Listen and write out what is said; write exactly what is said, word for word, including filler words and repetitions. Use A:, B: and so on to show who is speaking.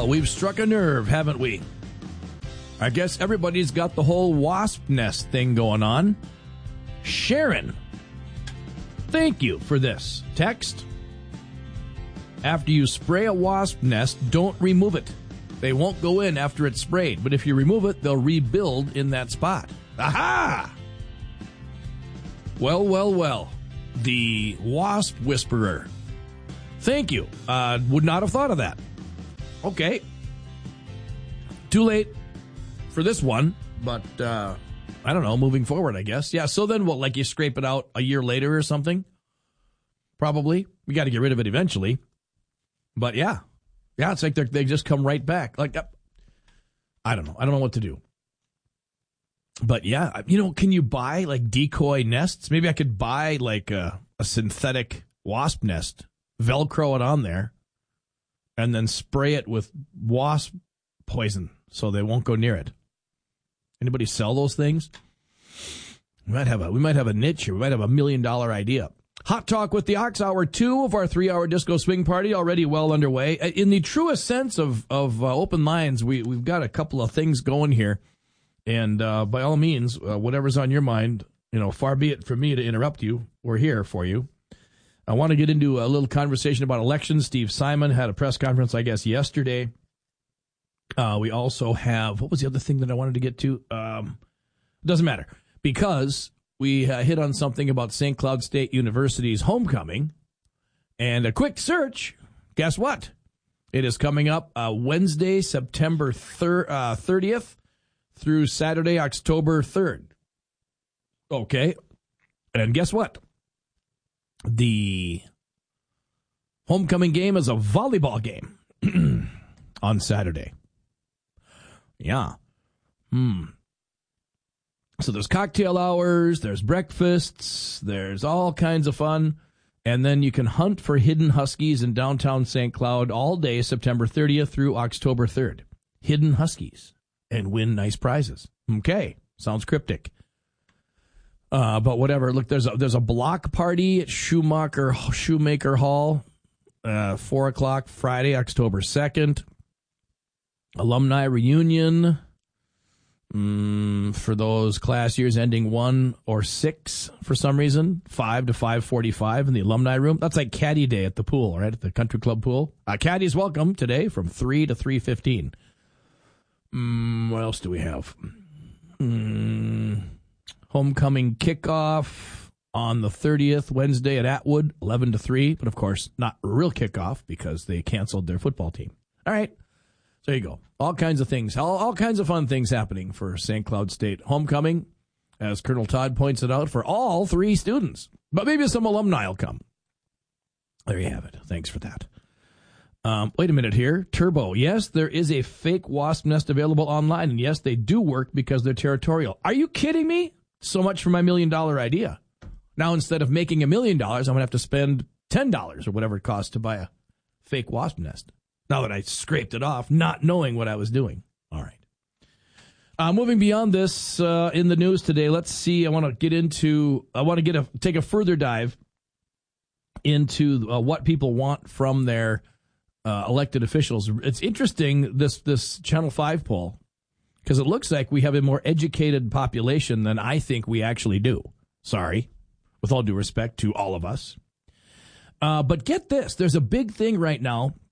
A: well, we've struck a nerve, haven't we? I guess everybody's got the whole wasp nest thing going on. Sharon, thank you for this text. After you spray a wasp nest, don't remove it. They won't go in after it's sprayed, but if you remove it, they'll rebuild in that spot. Aha! Well, well, well. The wasp whisperer. Thank you. Uh, would not have thought of that. Okay. Too late for this one, but uh, I don't know, moving forward, I guess. Yeah, so then what, like you scrape it out a year later or something? Probably. We got to get rid of it eventually. But yeah. Yeah, it's like they they just come right back. Like, uh, I don't know. I don't know what to do. But yeah, you know, can you buy like decoy nests? Maybe I could buy like a, a synthetic wasp nest, Velcro it on there, and then spray it with wasp poison so they won't go near it. Anybody sell those things? We might have a we might have a niche here. We might have a million dollar idea. Hot Talk with the Ox, hour two of our three-hour disco swing party, already well underway. In the truest sense of of uh, open lines, we we've got a couple of things going here, and uh, by all means, uh, whatever's on your mind, you know, far be it from me to interrupt you. We're here for you. I want to get into a little conversation about elections. Steve Simon had a press conference, I guess, yesterday. Uh, we also have, what was the other thing that I wanted to get to? Um, doesn't matter, because we uh, hit on something about Saint Cloud State University's homecoming. And a quick search, guess what? It is coming up uh, Wednesday, September thir- uh, thirtieth through Saturday, October third. Okay. And guess what? The homecoming game is a volleyball game on Saturday. Yeah. Hmm. So there's cocktail hours, there's breakfasts, there's all kinds of fun. And then you can hunt for hidden huskies in downtown Saint Cloud all day, September thirtieth through October third. Hidden huskies. And win nice prizes. Okay. Sounds cryptic. Uh, but whatever. Look, there's a, there's a block party at Schumacher, Shoemaker Hall, uh, four o'clock Friday, October second. Alumni reunion. Mm, for those class years ending one or six for some reason, five to five forty-five in the alumni room. That's like caddy day at the pool, right? At the country club pool. Uh, caddies welcome today from three to three fifteen. Mm, what else do we have? Mm, homecoming kickoff on the thirtieth, Wednesday at Atwood, eleven to three. But of course, not a real kickoff because they canceled their football team. All right. There you go. All kinds of things, all, all kinds of fun things happening for Saint Cloud State homecoming, as Colonel Todd points it out, for all three students. But maybe some alumni will come. There you have it. Thanks for that. Um, wait a minute here. Turbo. Yes, there is a fake wasp nest available online, and yes, they do work because they're territorial. Are you kidding me? So much for my million dollar idea. Now, instead of making a million dollars, I'm going to have to spend ten dollars or whatever it costs to buy a fake wasp nest. Now that I scraped it off, not knowing what I was doing. All right. Uh, moving beyond this, uh, in the news today, let's see. I want to get into, I want to get a, take a further dive into uh, what people want from their uh, elected officials. It's interesting, this, this Channel five poll, because it looks like we have a more educated population than I think we actually do. Sorry, with all due respect to all of us. Uh, but get this, there's a big thing right now